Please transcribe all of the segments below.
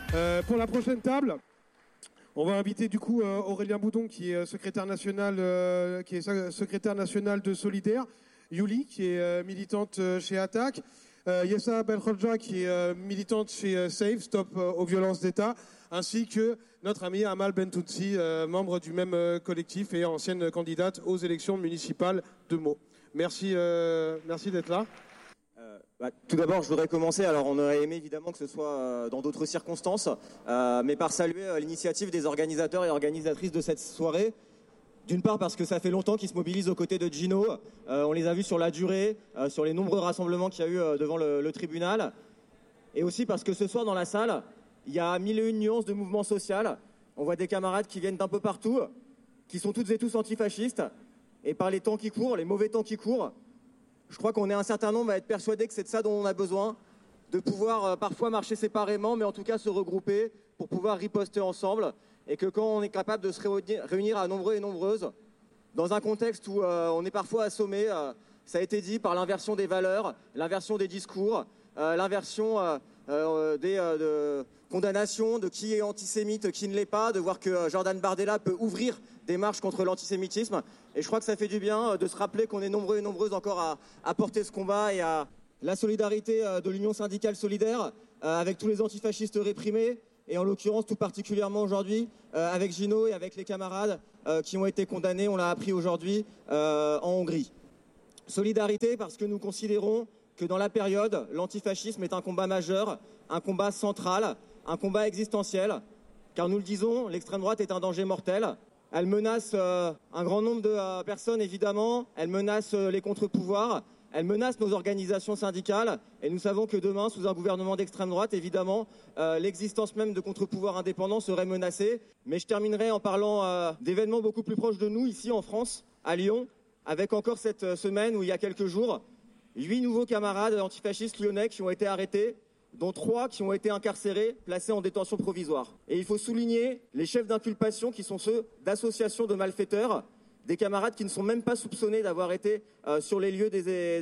Pour la prochaine table, on va inviter du coup Aurélien Boudon qui est secrétaire national de Solidaire, Yuli qui est militante chez Attac, Yessa Belkhodja qui est militante chez Save, Stop aux violences d'État, ainsi que notre ami Amal Bentoutsi, membre du même collectif et ancienne candidate aux élections municipales de Meaux. Merci d'être là. Tout d'abord, je voudrais commencer. Alors, on aurait aimé évidemment que ce soit dans d'autres circonstances, mais par saluer l'initiative des organisateurs et organisatrices de cette soirée. D'une part parce que ça fait longtemps qu'ils se mobilisent aux côtés de Gino. On les a vus sur la durée, sur les nombreux rassemblements qu'il y a eu devant le tribunal. Et aussi parce que ce soir, dans la salle, il y a 1001 nuances de mouvement social. On voit des camarades qui viennent d'un peu partout, qui sont toutes et tous antifascistes. Et par les temps qui courent, les mauvais temps qui courent, je crois qu'on est un certain nombre à être persuadés que c'est de ça dont on a besoin, de pouvoir parfois marcher séparément, mais en tout cas se regrouper pour pouvoir riposter ensemble. Et que quand on est capable de se réunir à nombreux et nombreuses, dans un contexte où on est parfois assommé, ça a été dit, par l'inversion des valeurs, l'inversion des discours, l'inversion des condamnations de qui est antisémite, qui ne l'est pas, de voir que Jordan Bardella peut ouvrir des marches contre l'antisémitisme. Et je crois que ça fait du bien de se rappeler qu'on est nombreux et nombreuses encore à porter ce combat et à la solidarité de l'Union syndicale solidaire avec tous les antifascistes réprimés et en l'occurrence tout particulièrement aujourd'hui avec Gino et avec les camarades qui ont été condamnés, on l'a appris aujourd'hui, en Hongrie. Solidarité parce que nous considérons que dans la période, l'antifascisme est un combat majeur, un combat central, un combat existentiel, car nous le disons, l'extrême droite est un danger mortel. Elle menace un grand nombre de personnes, évidemment. Elle menace les contre-pouvoirs. Elle menace nos organisations syndicales. Et nous savons que demain, sous un gouvernement d'extrême droite, évidemment, l'existence même de contre-pouvoirs indépendants serait menacée. Mais je terminerai en parlant d'événements beaucoup plus proches de nous, ici en France, à Lyon, avec encore cette semaine où il y a quelques jours, 8 nouveaux camarades antifascistes lyonnais qui ont été arrêtés, dont 3 qui ont été incarcérés, placés en détention provisoire. Et il faut souligner les chefs d'inculpation qui sont ceux d'associations de malfaiteurs, des camarades qui ne sont même pas soupçonnés d'avoir été sur les lieux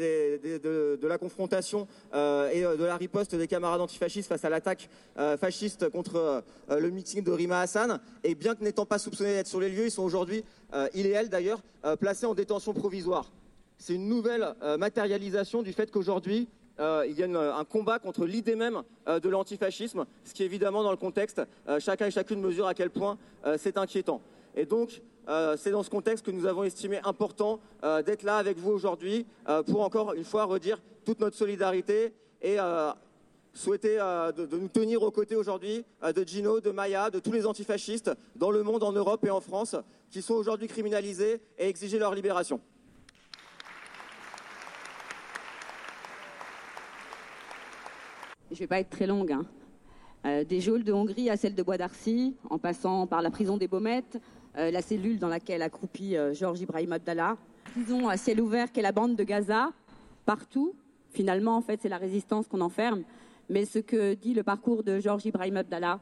de la confrontation et de la riposte des camarades antifascistes face à l'attaque fasciste contre le meeting de Rima Hassan. Et bien que n'étant pas soupçonnés d'être sur les lieux, ils sont aujourd'hui, il et elle d'ailleurs, placés en détention provisoire. C'est une nouvelle matérialisation du fait qu'aujourd'hui, il y a un combat contre l'idée même de l'antifascisme, ce qui évidemment dans le contexte, chacun et chacune mesure à quel point c'est inquiétant. Et donc, c'est dans ce contexte que nous avons estimé important d'être là avec vous aujourd'hui pour encore une fois redire toute notre solidarité et souhaiter de nous tenir aux côtés aujourd'hui de Gino, de Maya, de tous les antifascistes dans le monde, en Europe et en France, qui sont aujourd'hui criminalisés et exiger leur libération. Je ne vais pas être très longue. Des geôles de Hongrie à celle de Bois d'Arcy, en passant par la prison des Baumettes, la cellule dans laquelle accroupit Georges Ibrahim Abdallah, prison à ciel ouvert qu'est la bande de Gaza, partout. Finalement, en fait, c'est la résistance qu'on enferme. Mais ce que dit le parcours de Georges Ibrahim Abdallah,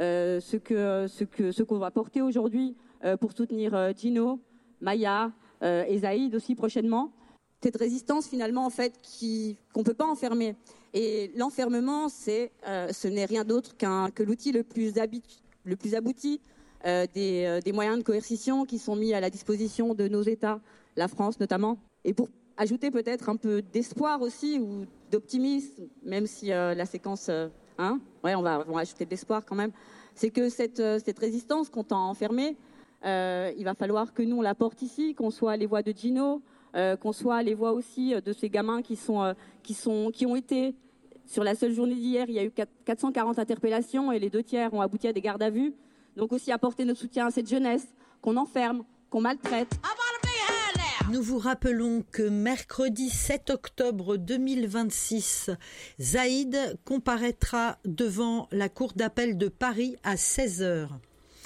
ce qu'on va porter aujourd'hui pour soutenir Gino, Maya et Zaïd aussi prochainement, cette résistance finalement en fait qu'on peut pas enfermer. Et l'enfermement, ce n'est rien d'autre que l'outil le plus abouti des moyens de coercition qui sont mis à la disposition de nos États, la France notamment. Et pour ajouter peut-être un peu d'espoir aussi ou d'optimisme, même si la séquence, on va ajouter de l'espoir quand même, c'est que cette résistance qu'on tend à enfermer, il va falloir que nous on la porte ici, qu'on soit les voix de Gino, qu'on soit les voix aussi de ces gamins qui ont été sur la seule journée d'hier, il y a eu 440 interpellations et les 2/3 ont abouti à des gardes à vue. Donc aussi apporter notre soutien à cette jeunesse qu'on enferme, qu'on maltraite. Nous vous rappelons que mercredi 7 octobre 2026, Zaïd comparaîtra devant la Cour d'appel de Paris à 16h.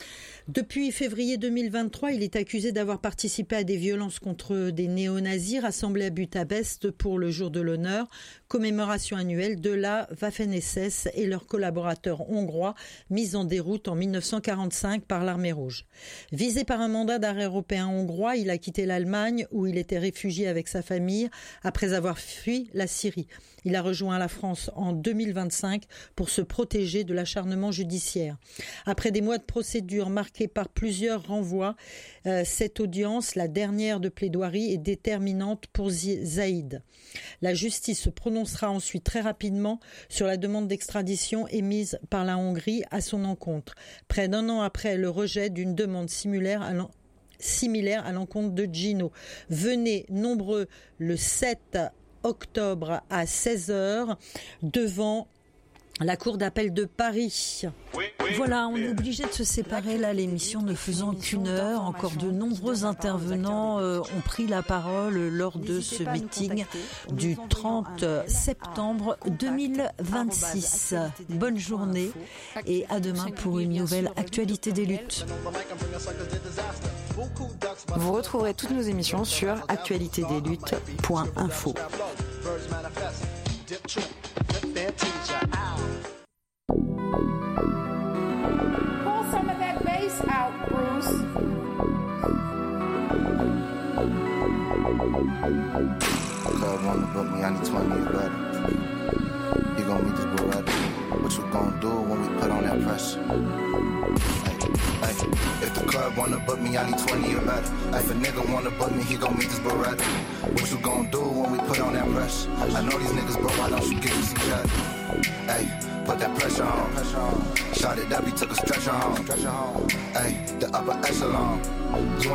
Depuis février 2023, il est accusé d'avoir participé à des violences contre des néo-nazis rassemblés à Budapest pour le jour de l'honneur, commémoration annuelle de la Waffen-SS et leurs collaborateurs hongrois mis en déroute en 1945 par l'armée rouge. Visé par un mandat d'arrêt européen hongrois, il a quitté l'Allemagne où il était réfugié avec sa famille après avoir fui la Syrie. Il a rejoint la France en 2025 pour se protéger de l'acharnement judiciaire. Après des mois de procédure marqués par plusieurs renvois, cette audience, la dernière de plaidoirie, est déterminante pour Zaïd. La justice se prononcera ensuite très rapidement sur la demande d'extradition émise par la Hongrie à son encontre, près d'un an après le rejet d'une demande similaire à l'encontre de Gino. Venez nombreux le 7 octobre à 16h devant la Cour d'appel de Paris. Voilà, on est obligé de se séparer là, l'émission ne faisant qu'une heure. Encore de nombreux intervenants ont pris la parole lors de ce meeting du 30 septembre 2026. Bonne journée et à demain pour une nouvelle actualité des luttes. Vous retrouverez toutes nos émissions sur actualitédesluttes.info. Pull some of that bass out, Bruce. Club wanna book me, I need 20 or better. You gon' meet this Beretta. What you gon' do when we put on that pressure? Hey, if the club wanna book me, I need 20 or better. If a nigga wanna book me, he gon' meet this Beretta. What you gon' do when we put on that pressure? I know these niggas broke, why don't you give me some cheddar? Hey, put that pressure on. Shot it up, he took a stretcher home. Hey, the upper echelon.